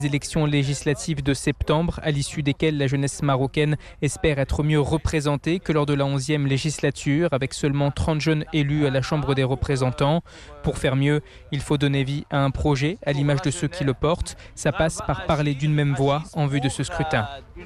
Élections législatives de septembre, à l'issue desquelles la jeunesse marocaine espère être mieux représentée que lors de la 11e législature, avec seulement 30 jeunes élus à la Chambre des représentants. Pour faire mieux, il faut donner vie à un projet, à l'image de ceux qui le portent. Ça passe par parler d'une même voix en vue de ce scrutin.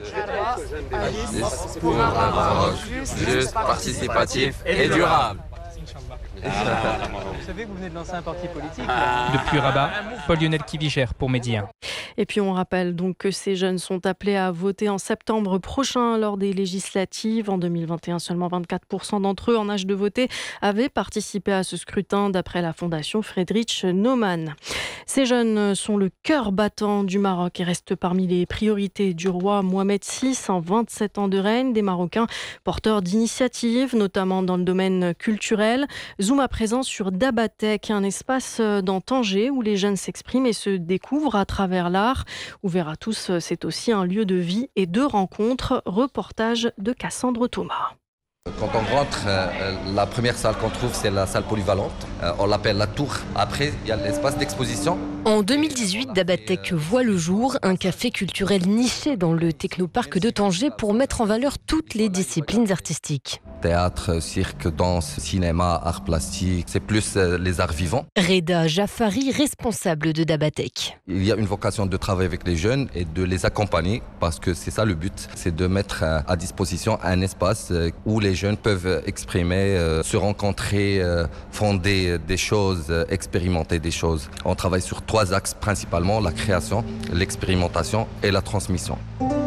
Pour un Maroc juste, participatif et durable. Vous savez que vous venez de lancer un parti politique. Depuis Rabat, Paul-Lionel Kiviger pour Medi 1. Et puis on rappelle donc que ces jeunes sont appelés à voter en septembre prochain lors des législatives. En 2021, seulement 24% d'entre eux en âge de voter avaient participé à ce scrutin d'après la fondation Friedrich Naumann. Ces jeunes sont le cœur battant du Maroc et restent parmi les priorités du roi Mohamed VI en 27 ans de règne. Des Marocains porteurs d'initiatives, notamment dans le domaine culturel. Zoom à présent sur Dabatek, un espace dans Tanger où les jeunes s'expriment et se découvrent à travers l'art. Ouvert à tous, c'est aussi un lieu de vie et de rencontres. Reportage de Cassandre Thomas. Quand on rentre, la première salle qu'on trouve, c'est la salle polyvalente. On l'appelle la tour. Après, il y a l'espace d'exposition. En 2018, Dabatek voit le jour, un café culturel niché dans le technoparc de Tanger pour mettre en valeur toutes les disciplines artistiques. Théâtre, cirque, danse, cinéma, arts plastiques, c'est plus les arts vivants. Reda Jaffari, responsable de Dabatek. Il y a une vocation de travailler avec les jeunes et de les accompagner parce que c'est ça le but, c'est de mettre à disposition un espace où les jeunes peuvent exprimer, se rencontrer, fonder des choses, expérimenter des choses. On travaille sur 3 axes principalement, la création, l'expérimentation et la transmission.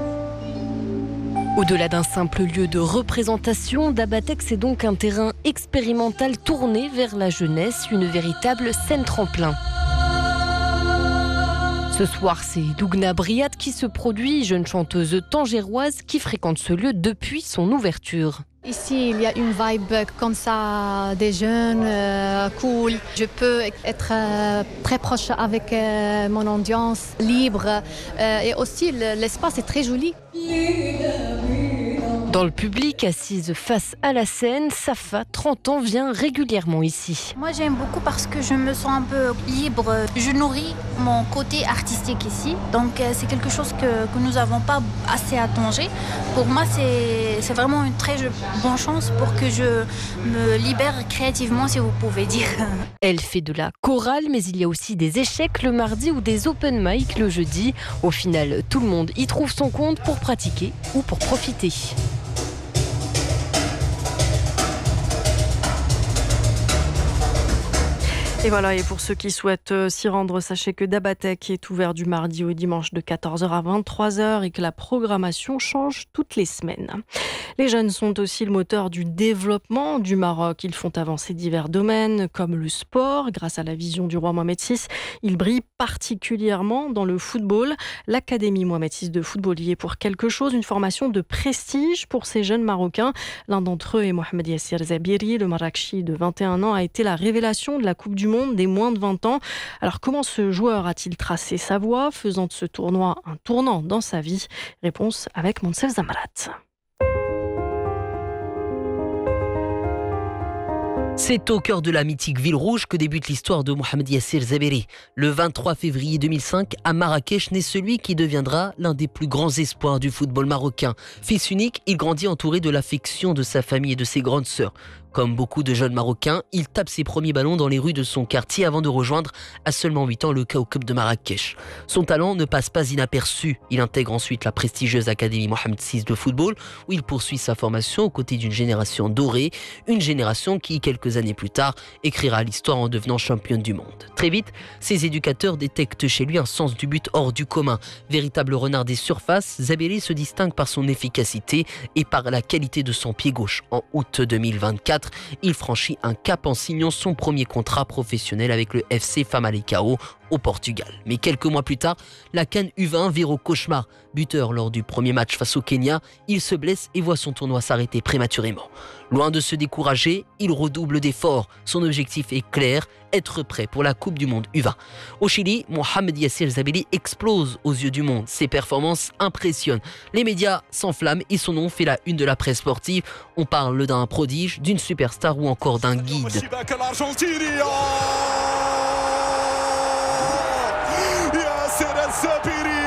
Au-delà d'un simple lieu de représentation, Dabatek, c'est donc un terrain expérimental tourné vers la jeunesse, une véritable scène tremplin. Ce soir, c'est Dougna Briat qui se produit, jeune chanteuse tangéroise qui fréquente ce lieu depuis son ouverture. Ici, il y a une vibe comme ça, des jeunes, cool. Je peux être très proche avec mon audience, libre. Et aussi, l'espace est très joli. Dans le public, assise face à la scène, Safa, 30 ans, vient régulièrement ici. Moi, j'aime beaucoup parce que je me sens un peu libre. Je nourris mon côté artistique ici. Donc, c'est quelque chose que nous n'avons pas assez à Tanger. Pour moi, c'est vraiment une très bonne chance pour que je me libère créativement, si vous pouvez dire. Elle fait de la chorale, mais il y a aussi des échecs le mardi ou des open mic le jeudi. Au final, tout le monde y trouve son compte pour pratiquer ou pour profiter. Et voilà, et pour ceux qui souhaitent s'y rendre, sachez que Dabatek est ouvert du mardi au dimanche de 14h à 23h et que la programmation change toutes les semaines. Les jeunes sont aussi le moteur du développement du Maroc. Ils font avancer divers domaines comme le sport. Grâce à la vision du roi Mohamed VI, ils brillent particulièrement dans le football. L'Académie Mohamed VI de football y est pour quelque chose, une formation de prestige pour ces jeunes Marocains. L'un d'entre eux est Mohamed Yassir Zabiri, le Marrakchi de 21 ans, a été la révélation de la Coupe du Monde des moins de 20 ans. Alors comment ce joueur a-t-il tracé sa voie, faisant de ce tournoi un tournant dans sa vie? Réponse avec Monsef Zamrat. C'est au cœur de la mythique ville rouge que débute l'histoire de Mohamed Yassir Zabiri. Le 23 février 2005, à Marrakech, naît celui qui deviendra l'un des plus grands espoirs du football marocain. Fils unique, il grandit entouré de l'affection de sa famille et de ses grandes sœurs. Comme beaucoup de jeunes Marocains, il tape ses premiers ballons dans les rues de son quartier avant de rejoindre à seulement 8 ans le Kaoukeb de Marrakech. Son talent ne passe pas inaperçu. Il intègre ensuite la prestigieuse Académie Mohamed VI de football où il poursuit sa formation aux côtés d'une génération dorée, une génération qui, quelques années plus tard, écrira l'histoire en devenant championne du monde. Très vite, ses éducateurs détectent chez lui un sens du but hors du commun. Véritable renard des surfaces, Zabiri se distingue par son efficacité et par la qualité de son pied gauche. En août 2024, il franchit un cap en signant son premier contrat professionnel avec le FC Famalicão au Portugal. Mais quelques mois plus tard, la CAN U20 vire au cauchemar. Buteur lors du premier match face au Kenya, il se blesse et voit son tournoi s'arrêter prématurément. Loin de se décourager, il redouble d'efforts. Son objectif est clair, être prêt pour la Coupe du Monde U20. Au Chili, Mohamed Yassir Zabiri explose aux yeux du monde. Ses performances impressionnent. Les médias s'enflamment et son nom fait la une de la presse sportive. On parle d'un prodige, d'une superstar ou encore d'un guide. ياسر الزبيري.